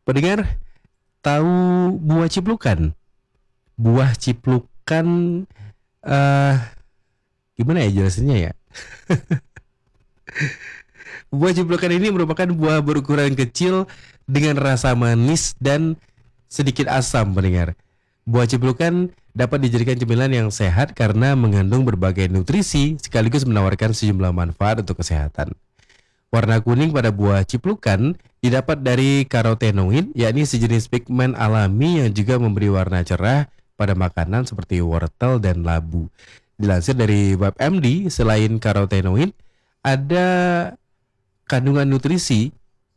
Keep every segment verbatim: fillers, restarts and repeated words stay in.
Pendengar, tahu buah ciplukan? Buah ciplukan, eh gimana ya jelasinnya ya? Buah ciplukan ini merupakan buah berukuran kecil dengan rasa manis dan sedikit asam, pendengar. Buah ciplukan dapat dijadikan cemilan yang sehat karena mengandung berbagai nutrisi sekaligus menawarkan sejumlah manfaat untuk kesehatan. Warna kuning pada buah ciplukan didapat dari karotenoid, yakni sejenis pigmen alami yang juga memberi warna cerah pada makanan seperti wortel dan labu. Dilansir dari WebMD, selain karotenoid, ada kandungan nutrisi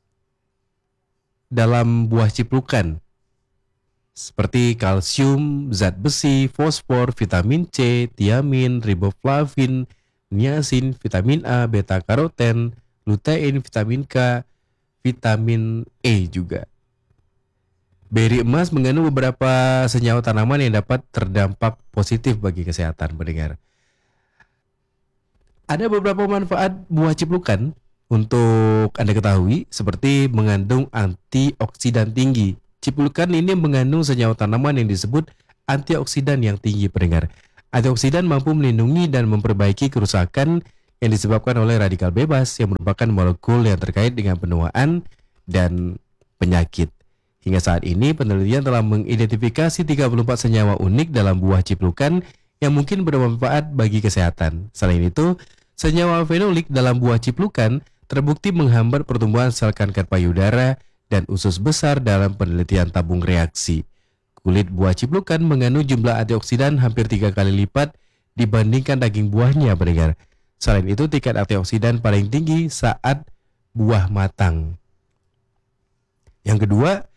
dalam buah ciplukan seperti kalsium, zat besi, fosfor, vitamin C, tiamin, riboflavin, niacin, vitamin A, beta karoten, lutein, vitamin K, vitamin E juga. Beri emas mengandung beberapa senyawa tanaman yang dapat terdampak positif bagi kesehatan pendengar. Ada beberapa manfaat buah ciplukan untuk Anda ketahui, seperti mengandung antioksidan tinggi. Ciplukan ini mengandung senyawa tanaman yang disebut antioksidan yang tinggi pendengar. Antioksidan mampu melindungi dan memperbaiki kerusakan yang disebabkan oleh radikal bebas yang merupakan molekul yang terkait dengan penuaan dan penyakit. Hingga saat ini penelitian telah mengidentifikasi tiga puluh empat senyawa unik dalam buah ciplukan yang mungkin bermanfaat bagi kesehatan. Selain itu, senyawa fenolik dalam buah ciplukan terbukti menghambat pertumbuhan sel kanker payudara dan usus besar dalam penelitian tabung reaksi. Kulit buah ciplukan mengandung jumlah antioksidan hampir tiga kali lipat dibandingkan daging buahnya, pendengar. Selain itu, tingkat antioksidan paling tinggi saat buah matang. Yang kedua,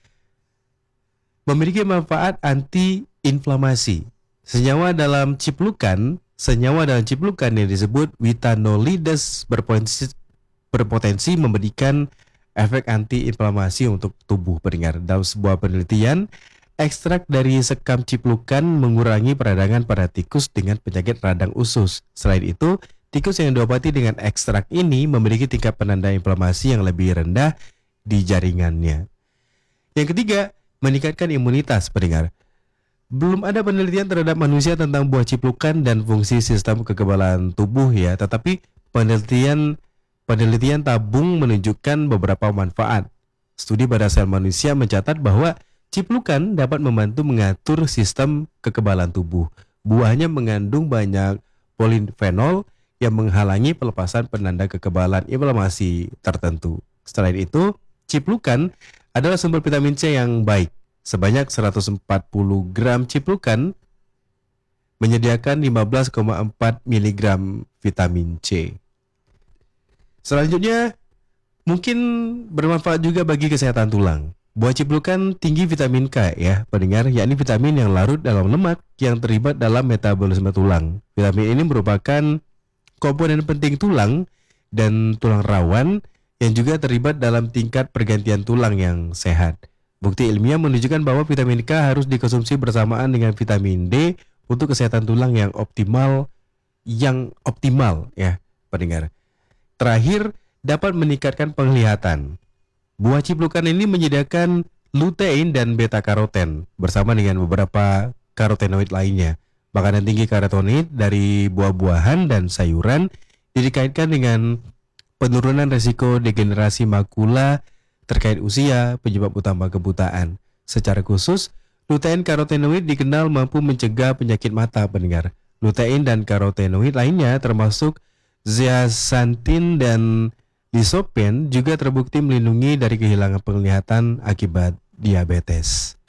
memiliki manfaat anti-inflamasi. Senyawa dalam ciplukan, senyawa dalam ciplukan yang disebut witanolides berpotensi, berpotensi memberikan efek anti-inflamasi untuk tubuh pendengar. Dalam sebuah penelitian, ekstrak dari sekam ciplukan mengurangi peradangan pada tikus dengan penyakit radang usus. Selain itu, tikus yang diobati dengan ekstrak ini memiliki tingkat penanda inflamasi yang lebih rendah di jaringannya. Yang ketiga, meningkatkan imunitas pendengar. Belum ada penelitian terhadap manusia tentang buah ciplukan dan fungsi sistem kekebalan tubuh ya, tetapi penelitian penelitian tabung menunjukkan beberapa manfaat. Studi pada sel manusia mencatat bahwa ciplukan dapat membantu mengatur sistem kekebalan tubuh. Buahnya mengandung banyak polifenol yang menghalangi pelepasan penanda kekebalan inflamasi tertentu. Selain itu, ciplukan adalah sumber vitamin C yang baik. Sebanyak seratus empat puluh gram ciplukan menyediakan lima belas koma empat miligram vitamin C. Selanjutnya, mungkin bermanfaat juga bagi kesehatan tulang. Buah ciplukan tinggi vitamin K ya, pendengar, yakni vitamin yang larut dalam lemak yang terlibat dalam metabolisme tulang. Vitamin ini merupakan komponen penting tulang dan tulang rawan yang juga terlibat dalam tingkat pergantian tulang yang sehat. Bukti ilmiah menunjukkan bahwa vitamin K harus dikonsumsi bersamaan dengan vitamin D untuk kesehatan tulang yang optimal, yang optimal ya, pendengar. Terakhir, dapat meningkatkan penglihatan. Buah ciplukan ini menyediakan lutein dan beta karoten bersama dengan beberapa karotenoid lainnya. Makanan tinggi karotenoid dari buah-buahan dan sayuran dikaitkan dengan penurunan risiko degenerasi makula terkait usia, penyebab utama kebutaan. Secara khusus, lutein karotenoid dikenal mampu mencegah penyakit mata pendengar. Lutein dan karotenoid lainnya termasuk zeaxanthin dan lycopene juga terbukti melindungi dari kehilangan penglihatan akibat diabetes.